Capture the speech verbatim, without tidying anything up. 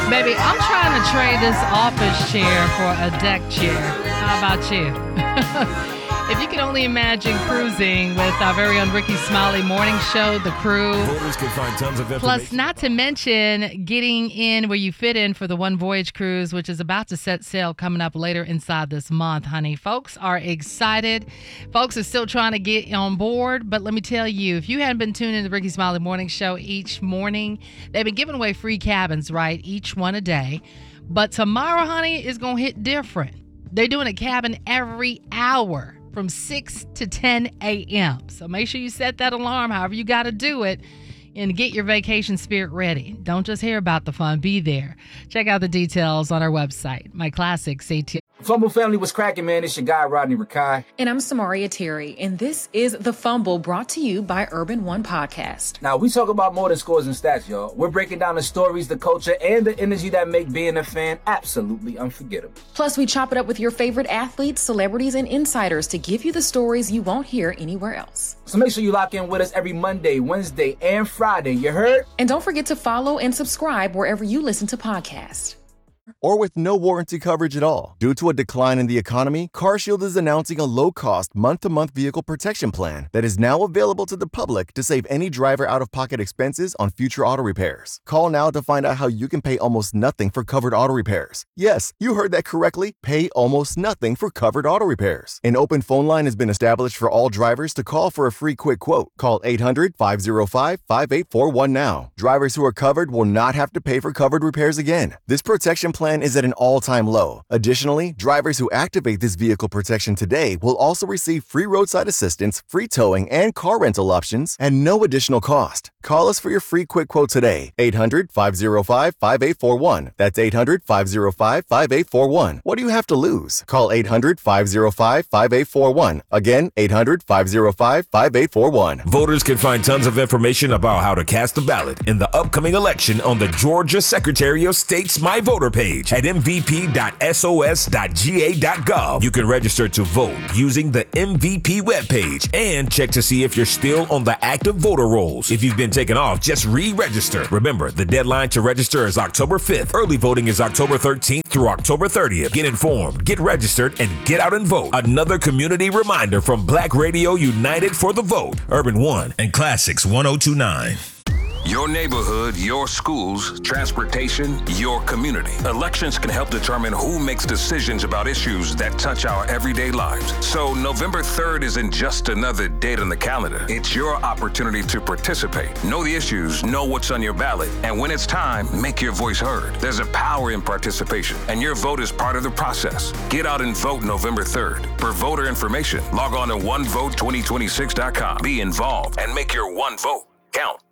Baby, I'm trying to trade this office chair for a deck chair. How about you? If you can only imagine cruising with our very own Ricky Smiley morning show, The Crew. Voters can find tons of information. Plus, not to mention getting in where you fit in for the One Voyage cruise, which is about to set sail coming up later inside this month, honey. Folks are excited. Folks are still trying to get on board. But let me tell you, if you hadn't been tuning in to the Ricky Smiley morning show each morning, they've been giving away free cabins, right? Each one a day. But tomorrow, honey, is going to hit different. They're doing a cabin every hour, from six to ten a.m. So make sure you set that alarm, however you got to do it, and get your vacation spirit ready. Don't just hear about the fun, be there. Check out the details on our website, My Classics A T L. Fumble family was cracking, man. It's your guy, Rodney Rakai. And I'm Samaria Terry, and this is The Fumble, brought to you by Urban One Podcast. Now, we talk about more than scores and stats, y'all. We're breaking down the stories, the culture, and the energy that make being a fan absolutely unforgettable. Plus, we chop it up with your favorite athletes, celebrities, and insiders to give you the stories you won't hear anywhere else. So make sure you lock in with us every Monday, Wednesday, and Friday. You heard? And don't forget to follow and subscribe wherever you listen to podcasts. Or with no warranty coverage at all. Due to a decline in the economy, CarShield is announcing a low-cost, month-to-month vehicle protection plan that is now available to the public to save any driver out-of-pocket expenses on future auto repairs. Call now to find out how you can pay almost nothing for covered auto repairs. Yes, you heard that correctly. Pay almost nothing for covered auto repairs. An open phone line has been established for all drivers to call for a free quick quote. Call eight hundred, five oh five, five eight four one now. Drivers who are covered will not have to pay for covered repairs again. This protection plan is at an all-time low. Additionally, drivers who activate this vehicle protection today will also receive free roadside assistance, free towing, and car rental options at no additional cost. Call us for your free quick quote today. eight hundred, five oh five, five eight four one. That's eight hundred, five oh five, five eight four one. What do you have to lose? Call eight hundred, five oh five, five eight four one. Again, eight hundred, five oh five, five eight four one. Voters can find tons of information about how to cast a ballot in the upcoming election on the Georgia Secretary of State's My Voter page at m v p dot s o s dot g a dot gov. You can register to vote using the M V P webpage and check to see if you're still on the active voter rolls. If you've been taken off, just re-register. Remember, the deadline to register is October fifth. Early voting is October thirteenth through October thirtieth. Get informed, get registered, and get out and vote. Another community reminder from Black Radio United for the Vote, Urban One, and Classics one oh two nine. Your neighborhood, your schools, transportation, your community. Elections can help determine who makes decisions about issues that touch our everyday lives. So November third isn't just another date on the calendar. It's your opportunity to participate. Know the issues, know what's on your ballot, and when it's time, make your voice heard. There's a power in participation, and your vote is part of the process. Get out and vote November third. For voter information, log on to one vote twenty twenty-six dot com. Be involved and make your one vote count.